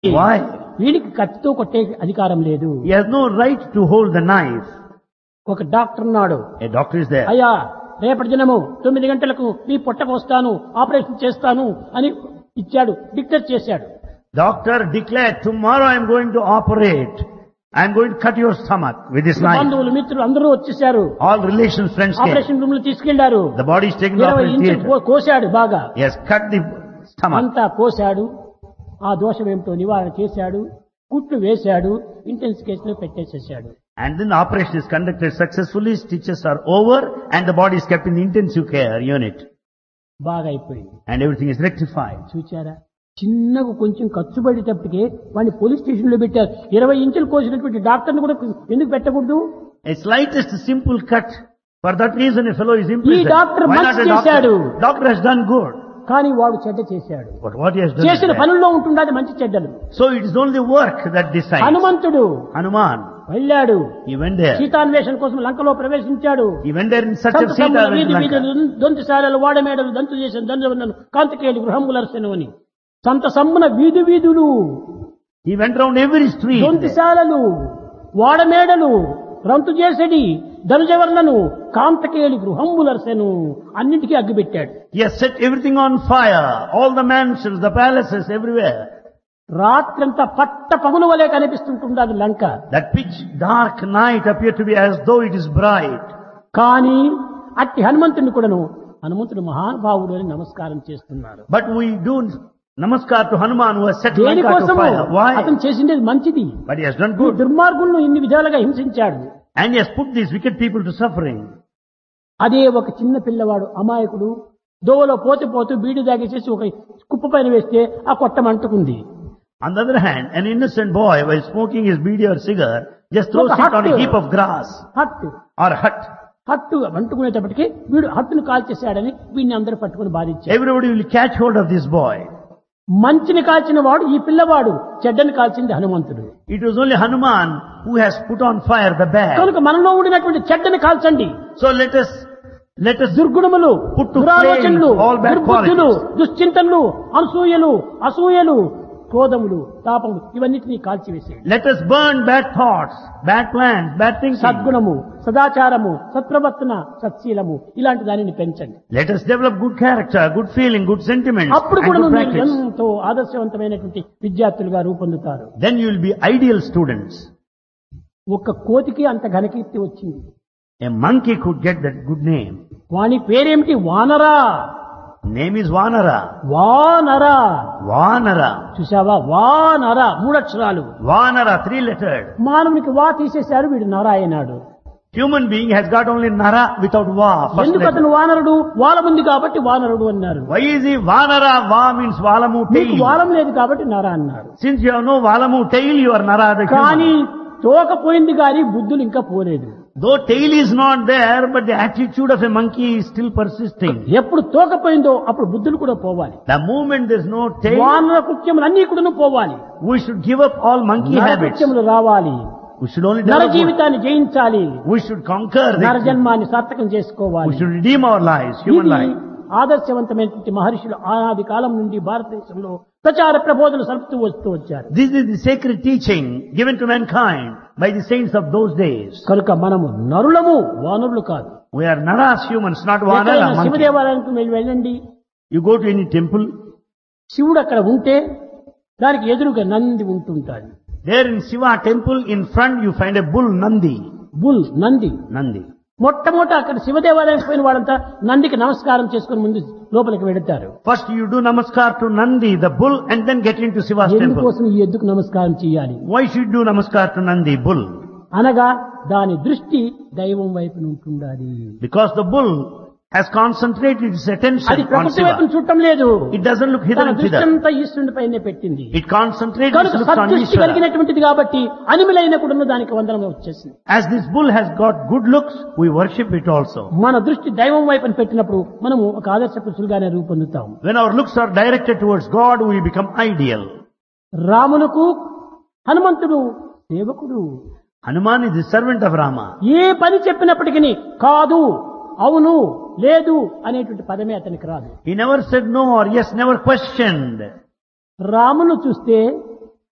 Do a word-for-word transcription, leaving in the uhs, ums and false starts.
Why? వీడికి కత్తితో కొట్టే అధికారం లేదు. He has no right to hold the knife. ఒక డాక్టర్ ఉన్నాడు. A doctor is there. అయ్యా రేపటి దినము తొమ్మిది గంటలకు మీ పొట్టకు వస్తాను, ఆపరేషన్ చేస్తాను అని ఇచ్చాడు, డిక్లేర్ చేశాడు. Doctor declared, tomorrow I am going to operate. I am going to cut your stomach with this knife. బంధువులు మిత్రులు అందరూ వచ్చేసారు. All relations, friends came. Operation room లో తీసుకెళ్లారు. The body is taken to ఇరవై operation ఇంచులు theatre. కోశాడు బాగా. He has cut the stomach. అంతా కోశాడు. ఆ దోషం ఏమిటో నివారణ చేశాడు, కుట్లు వేశాడు, ఇంటెన్సివ్ కేసులో పెట్టేసేసాడు. And then the operation is conducted successfully, stitches are over, and the body is kept in the intensive care unit. బాగా అయిపోయింది. And everything is rectified. చూచారా, చిన్నగా కొంచెం ఖర్చు పడేటప్పటికే వాడిని పోలీస్ స్టేషన్ లో పెట్టారు. ఇరవై ఇంచులు కోసినటువంటి డాక్టర్ని కూడా ఎందుకు పెట్టకూడదు? A slightest simple cut. For that reason a fellow is ఈ imprisoned. డాక్టర్ Why not మంచి a చేశాడు, doctor? Doctor has done good. కానీ వాడు చెడ్డ చేశాడు. But what he has done is చేసిన bad. పనుల్లో ఉంటుండదు మంచి చెడ్డలు. So it is only work that decides. హనుమంతుడు Hanuman, వెళ్ళాడు, he went there. సీతాన్వేషణ కోసం లంకలో ప్రవేశించాడు. He went there in search of సంత Sita. సమ్ముల went to వీధి Lanka. వీధులు దొంతిశాలలు వాడమేడలు దంతు చేసిన దండవన్నను కాంతికేయులు గృహములర్సెను అని సంత సమ్మున వీధి వీధులు, He went round every street. దొంతిశాలలు, వాడమేడలు, రంతు చేసడి ధనుజవర్ణను కాంతకేయులు గృహములర్సెను అన్నింటికీ అగ్గిపెట్టాడు. He has set everything on fire. All the mansions, the palaces, everywhere. రాత్రంతా పట్ట పగులు వలె కనిపిస్తుంటుంది లంక. That pitch dark night appeared to be as though it is bright. కానీ అట్టి హనుమంతుని కూడాను హనుమంతుడు మహానుభావుడు అని నమస్కారం చేస్తున్నారు. But we do namaskar to Hanuman who has set Lanka to దేనికోసము? fire. Why? అతను చేసిండేది మంచిది. But he has done ఈ good. దుర్మార్గులను ఇన్ని విధాలుగా హింసించాడు. And he has put these wicked people to suffering. అదే ఒక చిన్న పిల్లవాడు అమాయకుడు దోవలో పోతే పోతూ బీడి దాగేసేసి ఒక కుప్ప పైన వేస్తే ఆ కొట్టం అంటుకుంది. On the other hand, an innocent boy, while smoking his beedi or cigar, just throws Look, it on a hut. heap of grass హట్టు or hut. హట్టు అంటుకునేటప్పటికి వీడు హట్టును కాల్చేశాడని వీడిని అందరూ పట్టుకుని బాధించారు. Everybody will catch hold of this boy. మంచిని కాల్చిన వాడు ఈ పిల్లవాడు, చెడ్డని కాల్చింది హనుమంతుడు. It was only Hanuman who has put on fire the bad. కనుక మనలో ఉండినటువంటి చెడ్డని కాల్చండి. So let us, let us దుర్గుణములు, put to దురాలోచనలు, flame all bad దుర్బుద్ధులు, qualities. దుశ్చింతనలు, అనసూయలు, అసూయలు, క్రోధములు, తాపములు ఇవన్నిటినీ కాల్చివేసేయండి. Let us burn bad thoughts, bad plans, bad thinking. సద్గుణము, సదాచారము, సత్ప్రవర్తన, సత్శీలము ఇలాంటి దానిని పెంచండి. Let us develop good character, good feeling, good sentiments, అప్పుడు and కూడా good మీరు practice. ఎంతో ఆదర్శవంతమైనటువంటి విద్యార్థులుగా రూపొందుతారు. Then you will be ideal students. ఒక్క కోతికి అంత ఘనకీర్తి వచ్చింది. A monkey could get that good name. వాని పేరేమిటి? వానరా. Name is Vanara. వానరా. Vanara. చూసావా? వానరా మూడక్షరాలు. Vanara, three lettered. మానవునికి వా తీసేశారు, వీడు నారాయణాడు. Human being has got only Nara without Va. First ఎందుకు letter. అతను వానరుడు? వాలముంది కాబట్టి వానరుడు అన్నారు. Why is he Vanara? Va means Valamu నీకు tail. వాలం లేదు కాబట్టి నర అన్నారు. Since you have no Valamu tail, you are Nara the కానీ human. తోక పోయింది కానీ బుద్ధులు ఇంకా పోలేదు. Though tail is not there, but the attitude of a monkey is still persisting. ఎప్పుడు తోక పోయిందో అప్పుడు బుద్ధులు కూడా పోవాలి. The moment there is no tail, వానర కృత్యములు అన్ని కూడా పోవాలి. we should give up all monkey నర habits. కృత్యములు రావాలి. We should only నర develop good. జీవితాన్ని జయించాలి. We should conquer నర the, జన్మాన్ని సార్థకం we చేసుకోవాలి. should redeem our lives, human ఇది life. ఆదర్శవంతమైనటువంటి మహర్షులు ఆనాది కాలం నుండి భారతదేశంలో ప్రచార ప్రబోధనలు సలుపుతూ వస్తూ వచ్చారు. This is the sacred teaching given to mankind by the saints of those days. కనుక మనము నరులము, వానరులు కాదు. We are Naras humans, not Vanara ఎక్కడైనా monkey. శివదేవాలయానికి మీరు వెళ్ళండి, You go to any temple, శివుడు అక్కడ ఉంటే దానికి ఎదురుగా Nandi ఉంటుంటాడు. there in Shiva temple in front you find a bull Nandi. Bull Nandi. Nandi. మొట్టమొదట అక్కడ శివదేవాలయానికి పోయిన వాళ్ళంతా నందికి నమస్కారం చేసుకుని ముందు లోపలికి వెళతారు. First you do namaskar to Nandi, the bull, and then get into Shiva's temple. ఎందుకోసం ఈ ఎద్దుకు నమస్కారం చేయాలి Why should you do namaskar to Nandi, bull? అనగా దాని దృష్టి దైవం వైపు ఉంటుండాలి. Because the bull has concentrated its attention అది on ప్రకృతి Shiva. వైపు చూడటం లేదు. It doesn't look hither తన and దృష్టి thither. అంతా ఈశ్వరుడి పైనే పెట్టింది. It concentrates its కనుక looks on సద్దృష్టి Ishvara. కలిగినటువంటిది కాబట్టి అనిమిలైన కూడా దానికి వందనం వచ్చేసింది. As this bull has got good looks, we worship it also. మన దృష్టి దైవం వైపున పెట్టినప్పుడు మనము ఒక ఆదర్శ పురుషులుగానే రూపొందుతాం. When our looks are directed towards God, we become ideal. రామునకు హనుమంతుడు సేవకుడు. Hanuman is the servant of Rama. ఏ పని చెప్పినప్పటికీ కాదు, అవును, లేదు అనేటువంటి పదమే అతనికి రాదు. He never said no or yes, never questioned. రామును చూస్తే